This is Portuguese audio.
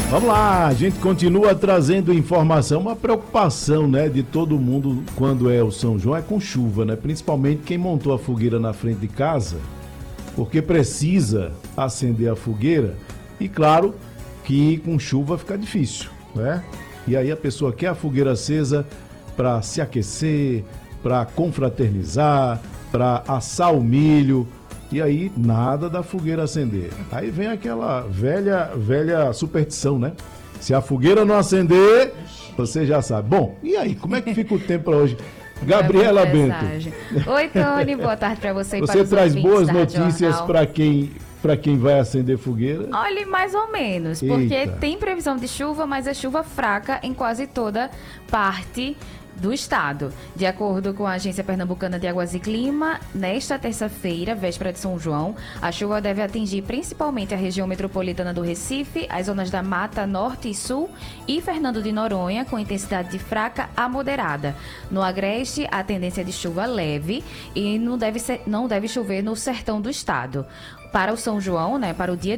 Vamos lá, a gente continua trazendo informação, uma preocupação, né, de todo mundo quando é o São João é com chuva, né? Principalmente quem montou a fogueira na frente de casa, porque precisa acender a fogueira e claro que com chuva fica difícil, né? E aí a pessoa quer a fogueira acesa para se aquecer, para confraternizar, para assar o milho. E aí, nada da fogueira acender. Aí vem aquela velha superstição, né? Se a fogueira não acender, você já sabe. Bom, e aí, como é que fica o tempo para hoje? Gabriela Bento. Oi, Tony, boa tarde para você e para você os traz boas da notícias para quem vai acender fogueira? Olha, mais ou menos, porque tem previsão de chuva, mas é chuva fraca em quase toda parte do estado. De acordo com a Agência Pernambucana de Águas e Clima, nesta terça-feira, véspera de São João, a chuva deve atingir principalmente a região metropolitana do Recife, as zonas da Mata Norte e Sul e Fernando de Noronha, com intensidade de fraca a moderada. No Agreste, a tendência é de chuva leve e não deve chover no sertão do estado. Para o São João, para o dia